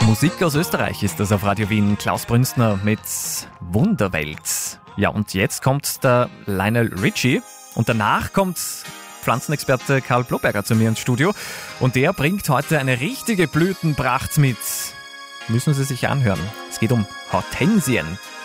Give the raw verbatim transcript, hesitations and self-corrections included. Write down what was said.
Musik aus Österreich ist das auf Radio Wien. Klaus Brünstner mit Wunderwelt. Ja, und jetzt kommt der Lionel Richie und danach kommt Pflanzenexperte Karl Bloberger zu mir ins Studio und der bringt heute eine richtige Blütenpracht mit. Müssen Sie sich anhören. Es geht um Hortensien.